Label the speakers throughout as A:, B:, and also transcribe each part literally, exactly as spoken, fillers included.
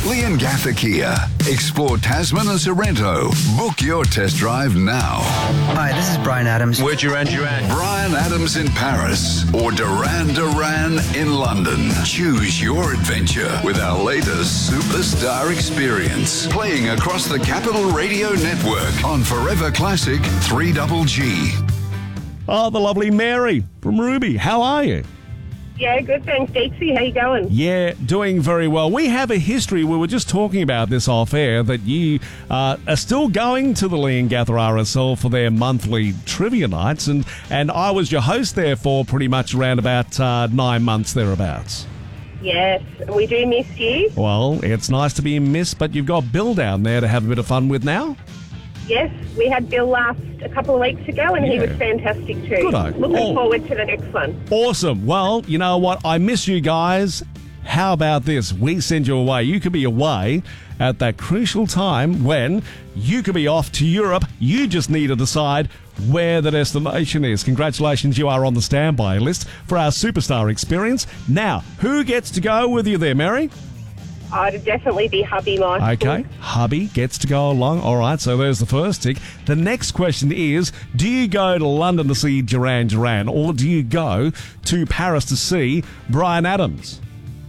A: Leongatha Kia. Explore Tasman and Sorrento. Book your test drive now.
B: Hi, this is Brian Adams.
C: We're Duran Duran.
A: Brian Adams in Paris or Duran Duran in London. Choose your adventure with our latest Superstar experience. Playing across the Capital Radio Network on Forever Classic three G G.
D: Oh, the lovely Mary from Ruby. How are you?
E: Yeah, good, thanks, Dixie. How you going?
D: Yeah, doing very well. We have a history. We were just talking about this off air, that you uh, are still going to the Leongatha R S L for their monthly trivia nights, and, and I was your host there for pretty much around about uh, nine months thereabouts.
E: Yes, we do miss you.
D: Well, it's nice to be missed, but you've got Bill down there to have a bit of fun with now.
E: Yes, we had Bill last a couple of weeks ago, and
D: Yeah.
E: he was fantastic too.
D: Good-o.
E: Looking
D: Oh.
E: forward to the next one.
D: Awesome. Well, you know what? I miss you guys. How about this? We send you away. You could be away at that crucial time when you could be off to Europe. You just need to decide where the destination is. Congratulations, you are on the standby list for our Superstar experience. Now, who gets to go with you there, Mary?
E: Oh, it'd definitely be hubby, Michael.
D: Okay, hubby gets to go along. All right, so there's the first tick. The next question is, do you go to London to see Duran Duran, or do you go to Paris to see Brian Adams?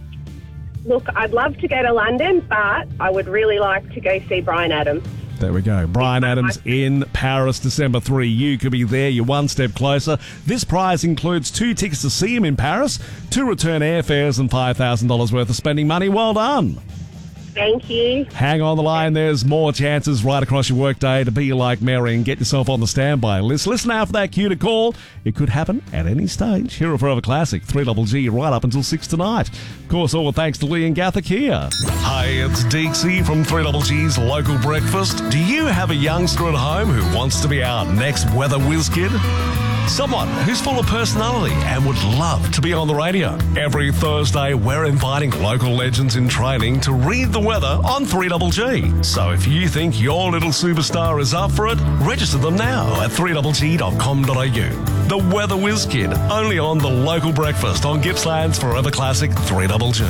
E: Look, I'd love to go to London, but I would really like to go see Brian Adams.
D: There we go. Brian Adams in Paris, December third. You could be there. You're one step closer. This prize includes two tickets to see him in Paris, two return airfares, and five thousand dollars worth of spending money. Well done.
E: Thank you.
D: Hang on the line. There's more chances right across your workday to be like Mary and get yourself on the standby list. Listen out for that cue to call. It could happen at any stage. Here at Forever Classic, three G G, right up until six tonight. Of course, all thanks to Leongatha Kia. Hi, it's Dixie from three G G's Local Breakfast. Do you have a youngster at home who wants to be our next weather whiz kid? Someone who's full of personality and would love to be on the radio. Every Thursday, we're inviting local legends in training to read the weather on three G G. So if you think your little superstar is up for it, register them now at three g g dot com dot a u. The Weather Whiz Kid, only on the Local Breakfast on Gippsland's Forever Classic three G G.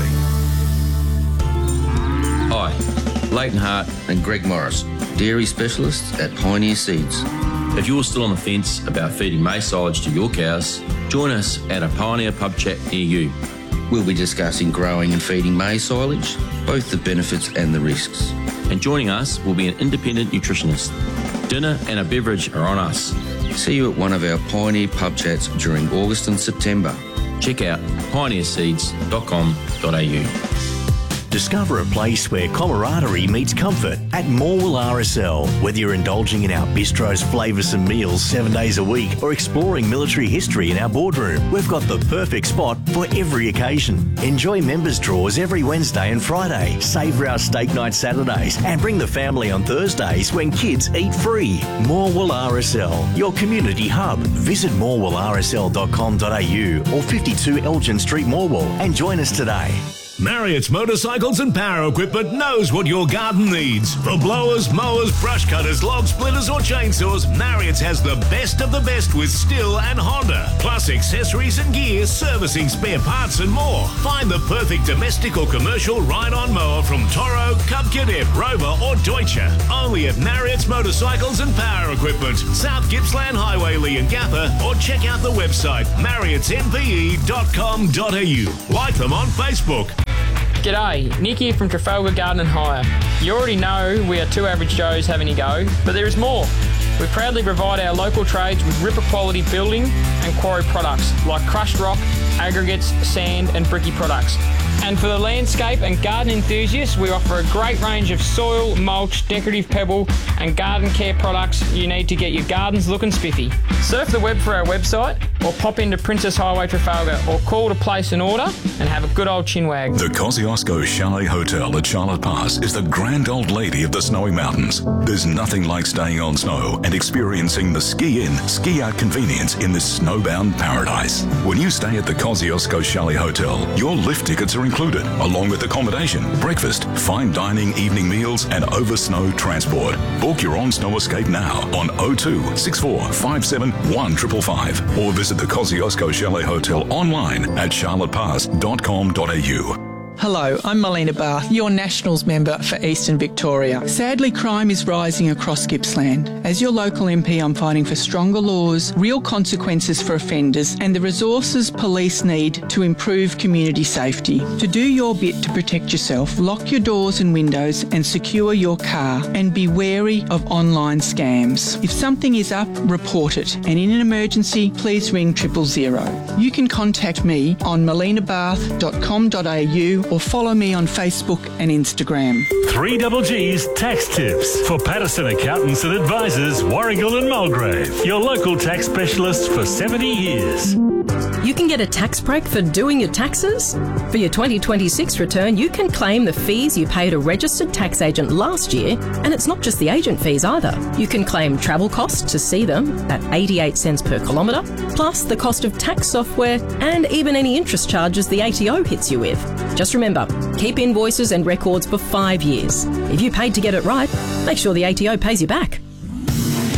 F: Hi, Leighton Hart and Greg Morris, dairy specialists at Pioneer Seeds. If you're still on the fence about feeding maize silage to your cows, join us at a Pioneer pub chat near you. We'll be discussing growing and feeding maize silage, both the benefits and the risks. And joining us will be an independent nutritionist. Dinner and a beverage are on us. See you at one of our Pioneer pub chats during August and September. Check out pioneer seeds dot com dot a u.
G: Discover a place where camaraderie meets comfort at Morwell R S L. Whether you're indulging in our bistro's flavoursome meals seven days a week or exploring military history in our boardroom, we've got the perfect spot for every occasion. Enjoy members' draws every Wednesday and Friday, savour our steak night Saturdays, and bring the family on Thursdays when kids eat free. Morwell R S L, your community hub. Visit morwell r s l dot com dot a u or fifty-two Elgin Street, Morwell, and join us today.
H: Marriott's Motorcycles and Power Equipment knows what your garden needs. For blowers, mowers, brush cutters, log splitters or chainsaws, Marriott's has the best of the best with Stihl and Honda. Plus accessories and gear, servicing, spare parts and more. Find the perfect domestic or commercial ride-on mower from Toro, Cub Cadet, Rover or Deutsche. Only at Marriott's Motorcycles and Power Equipment, South Gippsland Highway, Leongatha, or check out the website marriotts m p e dot com dot a u. Like them on Facebook.
I: G'day, Nick here from Trafalgar Garden and Hire. You already know we are two average Joes having a go, but there is more. We proudly provide our local trades with ripper quality building and quarry products like crushed rock, aggregates, sand and bricky products. And for the landscape and garden enthusiasts, we offer a great range of soil, mulch, decorative pebble and garden care products you need to get your gardens looking spiffy. Surf the web for our website or pop into Princess Highway Trafalgar or call to place an order and have a good old chinwag.
J: The Kosciuszko Chalet Hotel at Charlotte Pass is the grand old lady of the snowy mountains. There's nothing like staying on snow and experiencing the ski-in, ski-out convenience in this snowbound paradise. When you stay at the Kosciuszko Chalet Hotel, your lift tickets are included, along with accommodation, breakfast, fine dining, evening meals, and over snow transport. Book your own snow escape now on oh two, six four five seven, one five five five or visit the Kosciuszko Chalet Hotel online at charlotte pass dot com dot a u.
C: Hello, I'm Melina Barth, your Nationals member for Eastern Victoria. Sadly, crime is rising across Gippsland. As your local M P, I'm fighting for stronger laws, real consequences for offenders, and the resources police need to improve community safety. To do your bit to protect yourself, lock your doors and windows and secure your car, and be wary of online scams. If something is up, report it, and in an emergency, please ring triple zero. You can contact me on melina barth dot com dot a u or follow me on Facebook and Instagram.
K: three Double G's Tax Tips for Patterson Accountants and Advisors, Warragul and Mulgrave. Your local tax specialist for seventy years.
L: You can get a tax break for doing your taxes. For your twenty twenty-six return, you can claim the fees you paid a registered tax agent last year, and it's not just the agent fees either. You can claim travel costs to see them at eighty-eight cents per kilometre, plus the cost of tax software and even any interest charges the A T O hits you with. Just remember, keep invoices and records for five years. If you paid to get it right, make sure the A T O pays you back.